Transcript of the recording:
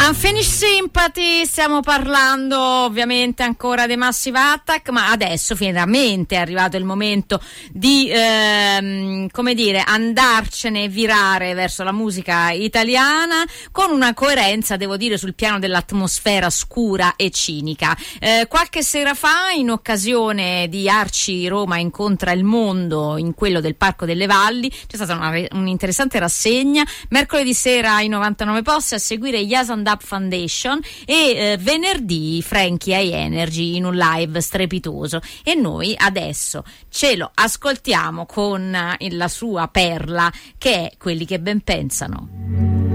Unfinished Sympathy, stiamo parlando ovviamente ancora dei Massive Attack, ma adesso finalmente è arrivato il momento di come dire, andarcene e virare verso la musica italiana con una coerenza, devo dire, sul piano dell'atmosfera scura e cinica. Qualche sera fa, in occasione di Arci Roma incontra il mondo, in quello del Parco delle Valli, c'è stata un'interessante rassegna. Mercoledì sera ai 99 posti, a seguire Yes and Up Foundation, e venerdì Frankie High Energy in un live strepitoso. E noi adesso ce lo ascoltiamo con la sua perla, che è Quelli che ben pensano.